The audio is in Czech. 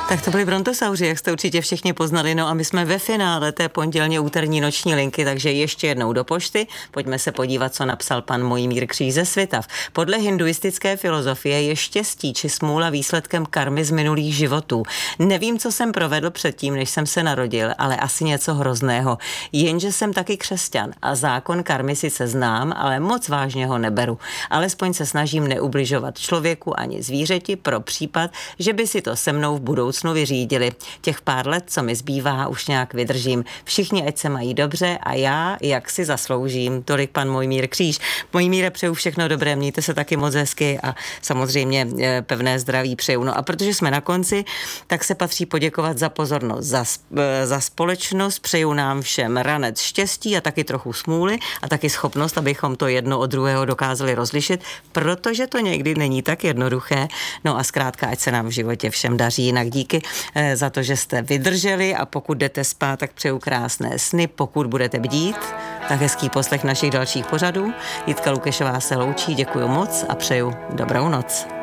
Tak to byli Brontosauři, jak jste určitě všichni poznali, no a my jsme ve finále té pondělně úterní noční linky, takže ještě jednou do pošty. Pojďme se podívat, co napsal pan Mojmír Kříž ze Svitav. Podle hinduistické filozofie je štěstí či smůla výsledkem karmy z minulých životů. Nevím, co jsem provedl předtím, než jsem se narodil, ale asi něco hrozného. Jenže jsem taky křesťan a zákon karmy sice znám, ale moc vážně ho neberu. Alespoň se snažím neubližovat člověku ani zvířeti pro případ, že by si to se mnou v budoucnu vyřídili. Těch pár let, co mi zbývá, už nějak vydržím. Všichni ať se mají dobře a já, jak si zasloužím. Tolik pan Mojmír Kříž. Mojmíre, přeju všechno dobré, mějte se taky moc hezky a samozřejmě pevné zdraví přeju. No a protože jsme na konci, tak se patří poděkovat za pozornost, za společnost. Přeju nám všem ranec štěstí a taky trochu smůly a taky schopnost, abychom to jedno od druhého dokázali rozlišit, protože to někdy není tak jednoduché. No a zkrátka, ať se nám v životě všem daří. Jinak díky za to, že jste vydrželi a pokud jdete spát, tak přeju krásné sny. Pokud budete bdít, tak hezký poslech našich dalších pořadů. Jitka Lukešová se loučí, děkuju moc a přeju dobrou noc.